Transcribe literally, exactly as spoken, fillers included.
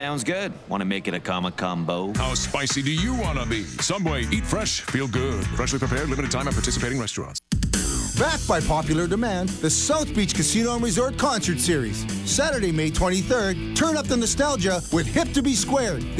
Sounds good. Want to make it a comic combo? How spicy do you want to be? Subway, eat fresh, feel good. Freshly prepared, limited time at participating restaurants. Backed by popular demand, the South Beach Casino and Resort Concert Series. Saturday, May twenty-third, turn up the nostalgia with Hip to Be Squared.